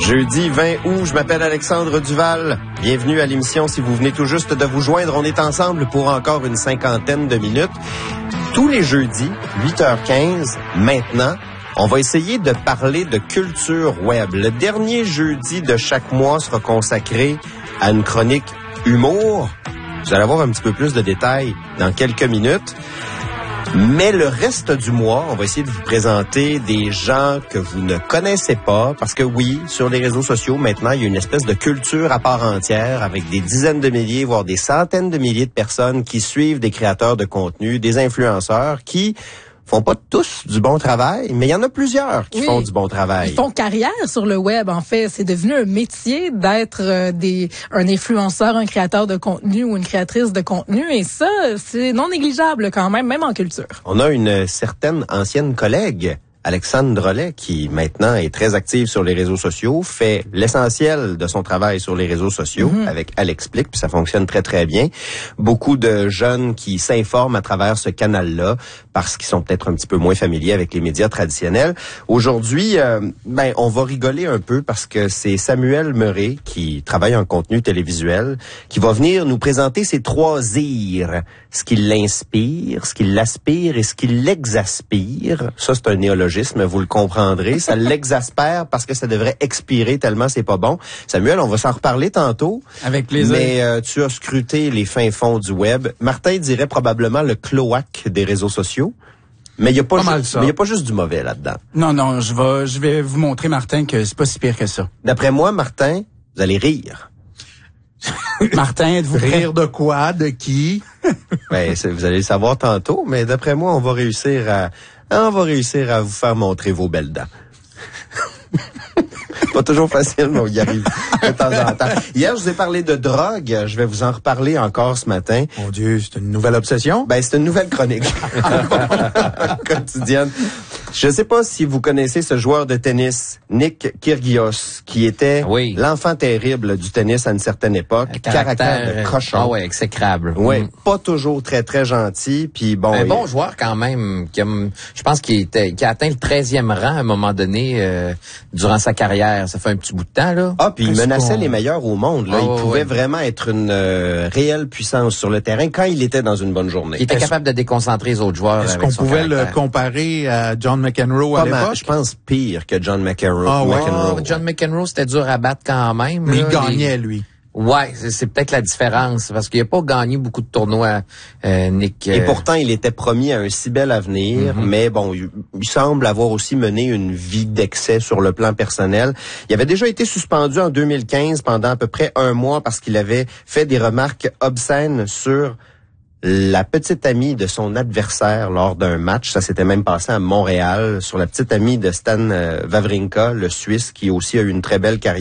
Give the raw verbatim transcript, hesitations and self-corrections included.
Jeudi vingt août, je m'appelle Alexandre Duval. Bienvenue à l'émission. Si vous venez tout juste de vous joindre, on est ensemble pour encore une cinquantaine de minutes. Tous les jeudis, huit heures quinze, maintenant, on va essayer de parler de culture web. Le dernier jeudi de chaque mois sera consacré à une chronique humour. Vous allez avoir un petit peu plus de détails dans quelques minutes. Mais le reste du mois, on va essayer de vous présenter des gens que vous ne connaissez pas, parce que oui, sur les réseaux sociaux, maintenant, il y a une espèce de culture à part entière avec des dizaines de milliers, voire des centaines de milliers de personnes qui suivent des créateurs de contenu, des influenceurs qui font pas tous du bon travail, mais il y en a plusieurs qui oui, font du bon travail. Ils font carrière sur le web, en fait. C'est devenu un métier d'être euh, des un influenceur, un créateur de contenu ou une créatrice de contenu. Et ça, c'est non négligeable quand même, même en culture. On a une certaine ancienne collègue, Alexandre Drolet, qui maintenant est très active sur les réseaux sociaux, fait l'essentiel de son travail sur les réseaux sociaux mm-hmm. avec Alexplique, puis ça fonctionne très, très bien. Beaucoup de jeunes qui s'informent à travers ce canal-là parce qu'ils sont peut-être un petit peu moins familiers avec les médias traditionnels. Aujourd'hui, euh, ben, on va rigoler un peu parce que c'est Samuel Meuret, qui travaille en contenu télévisuel, qui va venir nous présenter ses trois ires. Ce qui l'inspire, ce qui l'aspire et ce qui l'exaspire. Ça, c'est un néologisme, vous le comprendrez. Ça l'exaspère parce que ça devrait expirer tellement c'est pas bon. Samuel, on va s'en reparler tantôt. Avec plaisir. Mais euh, tu as scruté les fins fonds du web. Martin dirait probablement le cloaque des réseaux sociaux. Mais il y a pas, pas juste, mais il y a pas juste du mauvais là-dedans. Non, non, je vais, je vais vous montrer, Martin, que c'est pas si pire que ça. D'après moi, Martin, vous allez rire. Martin, êtes-vous prêt? Rire de quoi? De qui? Ben, vous allez le savoir tantôt, mais d'après moi, on va réussir à, on va réussir à vous faire montrer vos belles dents. Pas toujours facile, mais on y arrive de temps en temps. Hier, je vous ai parlé de drogue. Je vais vous en reparler encore ce matin. Mon Dieu, c'est une nouvelle obsession? Ben, c'est une nouvelle chronique quotidienne. Je ne sais pas si vous connaissez ce joueur de tennis, Nick Kyrgios, qui était oui. l'enfant terrible du tennis à une certaine époque. Un caractère, caractère de cochon. Ah ouais, exécrable. Oui, mm. pas toujours très, très gentil. Puis bon, un il... bon joueur quand même. Qui a, je pense qu'il était, qui a atteint le treizième rang à un moment donné euh, durant sa carrière. Ça fait un petit bout de temps, là. Ah, puis il menaçait qu'on... les meilleurs au monde. Là. Oh, il pouvait ouais. vraiment être une euh, réelle puissance sur le terrain quand il était dans une bonne journée. Il était Est-ce... capable de déconcentrer les autres joueurs. Est-ce avec qu'on son pouvait caractère. le comparer à John McEnroe à Pas l'époque? mal, je pense pire que John McEnroe. Ah, ouais. Oh, John McEnroe, c'était dur à battre quand même. Mais là, il gagnait, les... lui. Ouais, c'est, c'est peut-être la différence, parce qu'il n'a pas gagné beaucoup de tournois, euh, Nick. Euh... Et pourtant, il était promis à un si bel avenir, mm-hmm. mais bon, il, il semble avoir aussi mené une vie d'excès sur le plan personnel. Il avait déjà été suspendu en deux mille quinze pendant à peu près un mois parce qu'il avait fait des remarques obscènes sur la petite amie de son adversaire lors d'un match. Ça s'était même passé à Montréal, sur la petite amie de Stan Wawrinka, le Suisse, qui aussi a eu une très belle carrière.